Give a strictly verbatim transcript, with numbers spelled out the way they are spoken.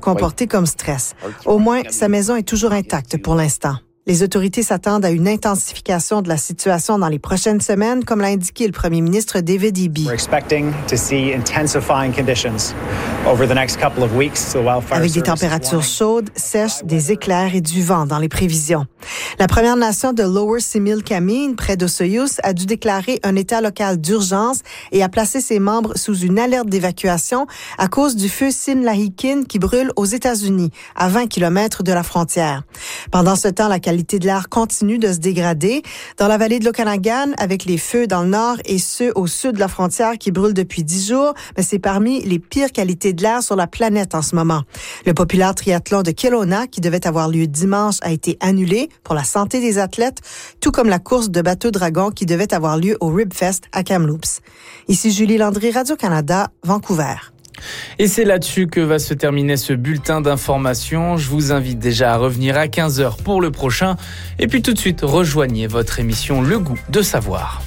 comporter comme stress. Au moins, sa maison est toujours intacte pour l'instant. Les autorités s'attendent à une intensification de la situation dans les prochaines semaines, comme l'a indiqué le premier ministre David Eby. Avec des températures chaudes, sèches, des éclairs et du vent dans les prévisions. La Première Nation de Lower Similkameen, près d'Osoyous, a dû déclarer un état local d'urgence et a placé ses membres sous une alerte d'évacuation à cause du feu Simlahikin qui brûle aux États-Unis, à vingt kilomètres de la frontière. Pendant ce temps, la qualité La qualité de l'air continue de se dégrader. Dans la vallée de l'Okanagan, avec les feux dans le nord et ceux au sud de la frontière qui brûlent depuis dix jours, mais c'est parmi les pires qualités de l'air sur la planète en ce moment. Le populaire triathlon de Kelowna, qui devait avoir lieu dimanche, a été annulé pour la santé des athlètes, tout comme la course de bateau dragon qui devait avoir lieu au Ribfest à Kamloops. Ici Julie Landry, Radio-Canada, Vancouver. Et c'est là-dessus que va se terminer ce bulletin d'information. Je vous invite déjà à revenir à quinze heures pour le prochain. Et puis tout de suite, rejoignez votre émission Le Goût de savoir.